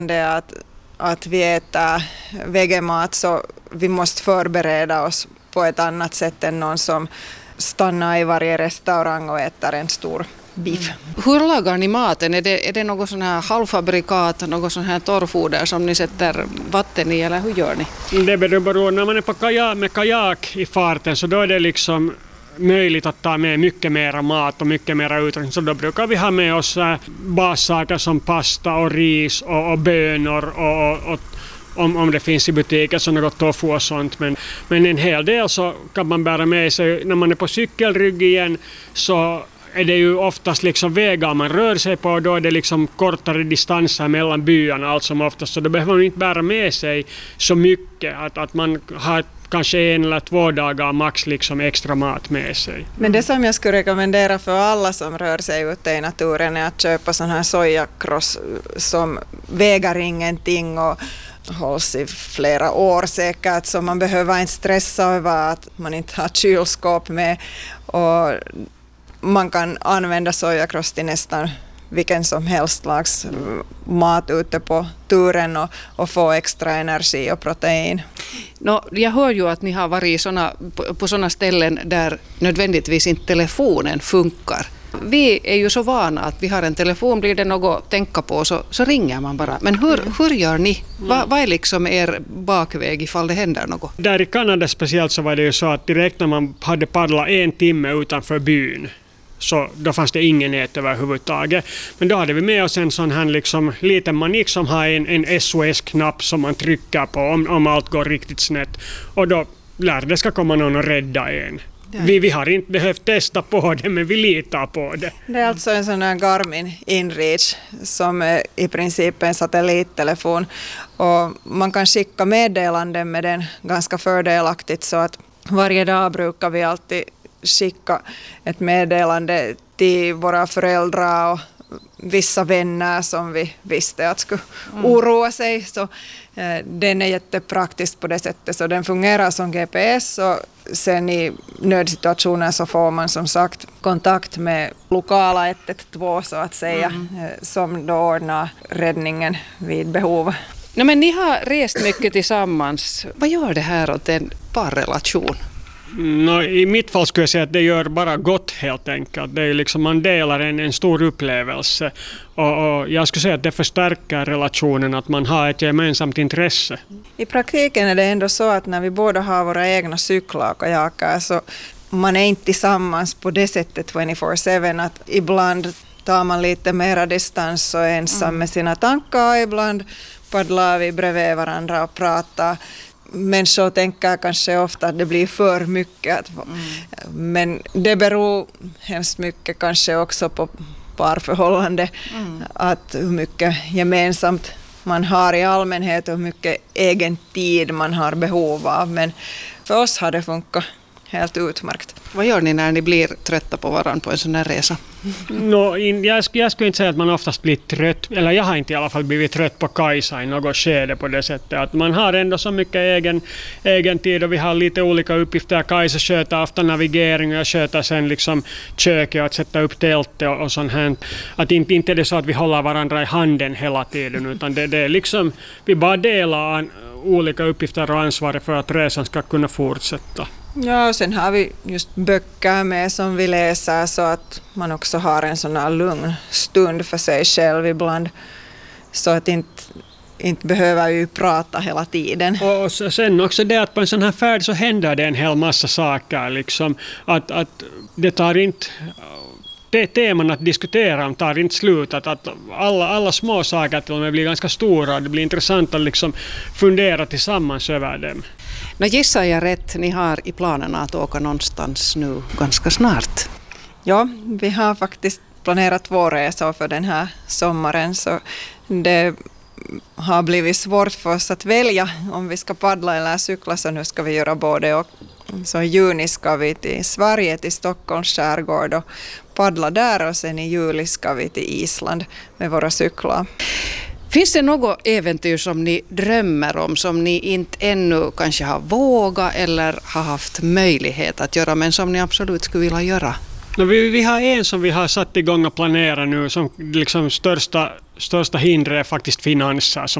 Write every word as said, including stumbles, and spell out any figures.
Det är att, att vi äter vegemat, så vi måste förbereda oss på ett annat sätt än någon som stannar i varje restaurang och äter en stor biff. Mm. Hur lagar ni maten? Är det, är det något sån här halvfabrikat, något sån här torrfoder som ni sätter vatten i, eller hur gör ni? Det beror, när man är på kajak, med kajak i farten, så då är det liksom möjligt att ta med mycket mera mat och mycket mera utrustning. Så då brukar vi ha med oss äh, bassaker som pasta och ris och, och bönor och, och, och om, om det finns i butiken så något tofu och sånt. Men, men en hel del så kan man bära med sig. När man är på cykelrygg igen så är det ju oftast liksom vägar man rör sig på, och då är det liksom kortare distanser mellan byarna allt som oftast. Så då behöver man inte bära med sig så mycket att, att man har kanske en eller två dagar max liksom extra mat med sig. Men det som jag skulle rekommendera för alla som rör sig ute i naturen är att köpa sån här sojakross som väger ingenting och hålls i flera år säkert, så man behöver inte stressa över att man inte har kylskåp med, och man kan använda sojakross till nästan vilken som helst slags mat ute på turen och, och få extra energi och protein. No, jag hör ju att ni har varit såna, på, på sådana ställen där nödvändigtvis inte telefonen funkar. Vi är ju så vana att vi har en telefon, blir det något att tänka på så, så ringer man bara. Men hur, mm. hur gör ni? Va, vad är liksom er bakväg ifall det händer något? Där i Kanada speciellt så var det ju så att direkt när man hade paddlat en timme utanför byn, så då fanns det ingen nät överhuvudtaget. Men då hade vi med oss en sån här liksom, liten manik som har en, en S O S-knapp som man trycker på om, om allt går riktigt snett. Och då lär det ska komma någon och rädda en. Vi, vi har inte behövt testa på det, men vi litar på det. Det är alltså en sån här Garmin InReach som är i princip en satellittelefon. Och man kan skicka meddelanden med den ganska fördelaktigt, så att varje dag brukar vi alltid skicka ett meddelande till våra föräldrar och vissa vänner som vi visste att skulle oroa sig. Så, eh, den är jättepraktisk på det sättet, så den fungerar som G P S, och sen i nödsituationer så får man som sagt kontakt med lokala ett ett två så att säga, mm. eh, som då ordnar räddningen vid behov. No, men ni har rest mycket tillsammans. Vad gör det här åt en parrelation? No, i mitt fall skulle jag säga att det gör bara gott helt enkelt. Det är liksom, man delar en, en stor upplevelse. Och, och jag skulle säga att det förstärker relationen att man har ett gemensamt intresse. I praktiken är det ändå så att när vi båda har våra egna cyklar och kajaker, så man är inte tillsammans på det sättet tjugofyra sju. Att ibland tar man lite mera distans och är ensam mm. med sina tankar, och ibland paddlar vi bredvid varandra och pratar. Människor tänker kanske ofta att det blir för mycket. Mm. Men det beror hemskt mycket kanske också på parförhållande. Mm. Att hur mycket gemensamt man har i allmänhet och hur mycket egen tid man har behov av. Men för oss har det funkat helt utmärkt. Vad gör ni när ni blir trötta på varandra på en sån här resa? No, jag, jag skulle inte säga att man oftast blir trött, eller jag har inte i alla fall blivit trött på Kajsa i något skede på det sättet. Att man har ändå så mycket egen, egen tid, och vi har lite olika uppgifter. Kajsa sköter ofta navigering och jag sköter sen liksom köket och att sätta upp tältet och, och sånt här. Att inte, inte är det så att vi håller varandra i handen hela tiden, utan det, det är liksom, vi bara delar an, olika uppgifter och ansvar för att resan ska kunna fortsätta. Ja, och sen har vi just böcker med som vi läser, så att man också har en sån här lugn stund för sig själv ibland, så att inte, inte behöver ju prata hela tiden. Och sen också det att på en sån här färd så händer det en hel massa saker liksom, att, att det tar inte, det teman att diskutera om tar inte slut, att, att alla, alla små saker till och med blir ganska stora, det blir intressant att liksom fundera tillsammans över dem. Nå, gissar jag rätt, ni har i planerna att åka någonstans nu ganska snart? Ja, vi har faktiskt planerat två resor för den här sommaren, så det har blivit svårt för oss att välja om vi ska paddla eller cykla, så nu ska vi göra både och. Så i juni ska vi till Sverige, till Stockholms skärgård och paddla där, och sen i juli ska vi till Island med våra cyklar. Finns det något äventyr som ni drömmer om, som ni inte ännu kanske har vågat eller har haft möjlighet att göra, men som ni absolut skulle vilja göra? No, vi, vi har en som vi har satt igång och planerat nu som liksom största, största hindret är faktiskt finanser.